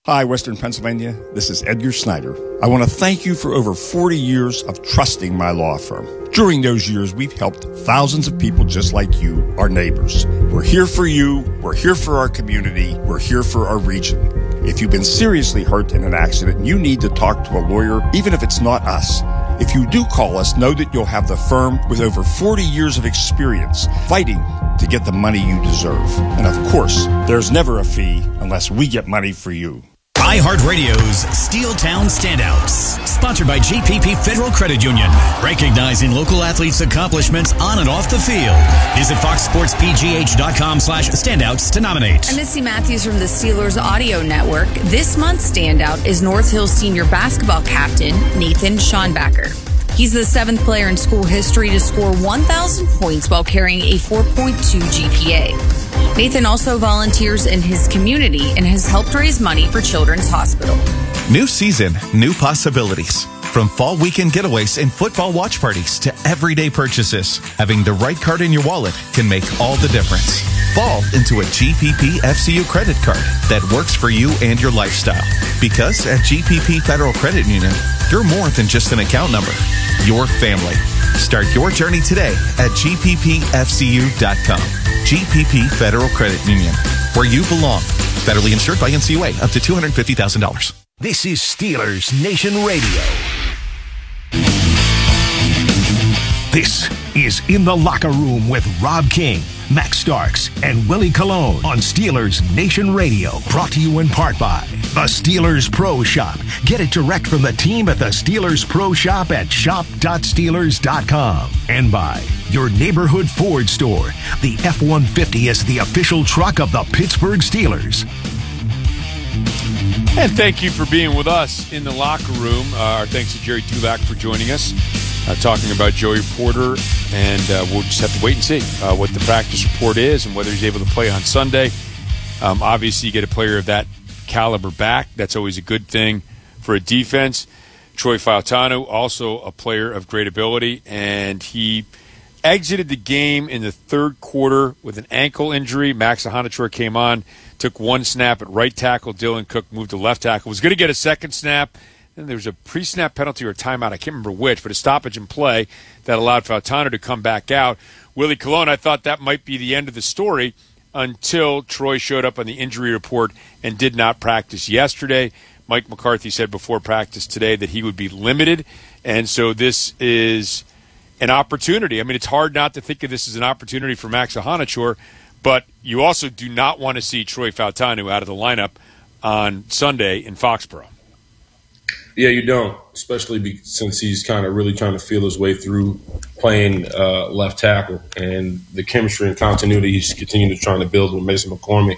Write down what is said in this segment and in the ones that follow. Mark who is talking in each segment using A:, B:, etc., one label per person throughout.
A: Hi, Western Pennsylvania. This is Edgar Snyder. I want to thank you for over 40 years of trusting my law firm. During those years, we've helped thousands of people just like you, our neighbors. We're here for you. We're here for our community. We're here for our region. If you've been seriously hurt in an accident and you need to talk to a lawyer, even if it's not us, if you do call us, know that you'll have the firm with over 40 years of experience fighting to get the money you deserve. And of course, there's never a fee unless we get money for you.
B: iHeartRadio's Steel Town Standouts, sponsored by GPP Federal Credit Union, recognizing local athletes' accomplishments on and off the field. Visit foxsportspgh.com/standouts to nominate.
C: I'm Missy Matthews from the Steelers Audio Network. This month's standout is North Hill senior basketball captain Nathan Schonbacher. He's the seventh player in school history to score 1,000 points while carrying a 4.2 GPA. Nathan also volunteers in his community and has helped raise money for Children's Hospital.
D: New season, new possibilities. From fall weekend getaways and football watch parties to everyday purchases, having the right card in your wallet can make all the difference. Fall into a GPP FCU credit card that works for you and your lifestyle. Because at GPP Federal Credit Union, you're more than just an account number. Your family. Start your journey today at gppfcu.com. GPP Federal Credit Union, where you belong. Federally insured by NCUA, up to $250,000.
E: This is Steelers Nation Radio. This is In the Locker Room with Rob King, Max Starks, and Willie Colon on Steelers Nation Radio. Brought to you in part by the Steelers Pro Shop. Get it direct from the team at the Steelers Pro Shop at shop.steelers.com. And by your neighborhood Ford store. The F-150 is the official truck of the Pittsburgh Steelers.
F: And thank you for being with us in the locker room. Our thanks to Jerry Dulac for joining us, talking about Joey Porter. And we'll just have to wait and see what the practice report is and whether he's able to play on Sunday. Obviously, you get a player of that caliber back. That's always a good thing for a defense. Troy Fautanu, also a player of great ability, and he exited the game in the third quarter with an ankle injury. Max Ahanachour came on, took one snap at right tackle. Dylan Cook moved to left tackle. Was going to get a second snap. Then there was a pre-snap penalty or a timeout. I can't remember which, but a stoppage in play that allowed Fautanu to come back out. Willie Colon, I thought that might be the end of the story until Troy showed up on the injury report and did not practice yesterday. Mike McCarthy said before practice today that he would be limited, and so this is an opportunity. I mean, it's hard not to think of this as an opportunity for Max Ahanachour, but you also do not want to see Troy Fautanu out of the lineup on Sunday in Foxborough.
G: Yeah, you don't, especially since he's kind of really trying to feel his way through playing left tackle, and the chemistry and continuity he's continuing to try to build with Mason McCormick.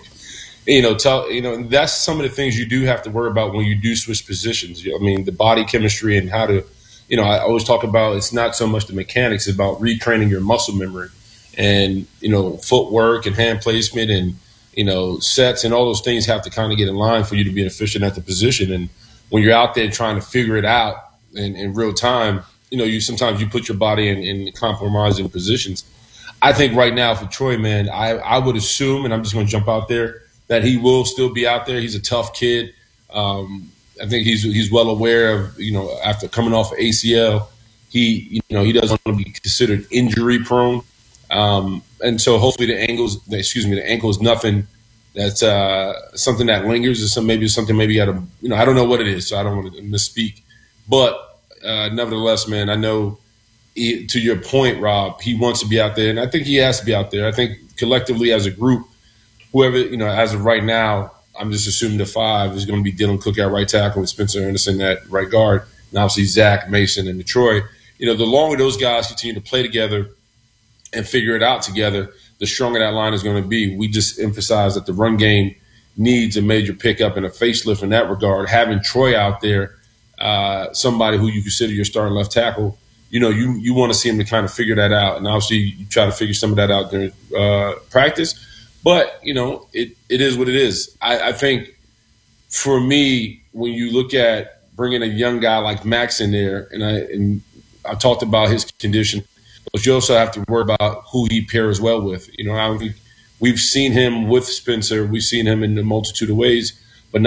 G: That's some of the things you do have to worry about when you do switch positions. I mean, the body chemistry and how to, I always talk about it's not so much the mechanics, it's about retraining your muscle memory and, footwork and hand placement and, sets and all those things have to kind of get in line for you to be efficient at the position. And when you're out there trying to figure it out in real time, sometimes you put your body in compromising positions. I think right now for Troy, man, I would assume, and I'm just going to jump out there, that he will still be out there. He's a tough kid. I think he's well aware of, after coming off of ACL, he doesn't want to be considered injury prone. And so hopefully the ankle is nothing that's something that lingers or something maybe out of, I don't know what it is, so I don't want to misspeak. But nevertheless, man, I know to your point, Rob, he wants to be out there, and I think he has to be out there. I think collectively as a group, whoever, as of right now, I'm just assuming the five is going to be Dylan Cook at right tackle and Spencer Anderson at right guard, and obviously Zach, Mason, and Troy. The longer those guys continue to play together and figure it out together, the stronger that line is going to be. We just emphasize that the run game needs a major pickup and a facelift in that regard. Having Troy out there, somebody who you consider your starting left tackle, you want to see him to kind of figure that out. And obviously you try to figure some of that out during practice. But, it is what it is. I think for me, when you look at bringing a young guy like Max in there, and I talked about his condition, but you also have to worry about who he pairs well with. We've seen him with Spencer. We've seen him in a multitude of ways.